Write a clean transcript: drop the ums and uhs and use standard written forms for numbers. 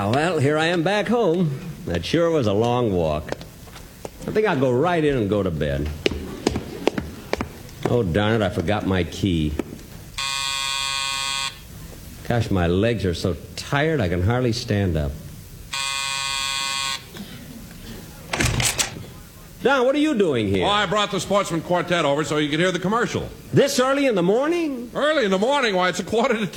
Well, here I am back home. That sure was a long walk. I think I'll go right in and go to bed. Oh, darn it, I forgot my key. Gosh, my legs are so tired I can hardly stand up. Don, what are you doing here? Oh, I brought the Sportsman Quartet over so you could hear the commercial. This early in the morning? Early in the morning? Why, it's 1:45.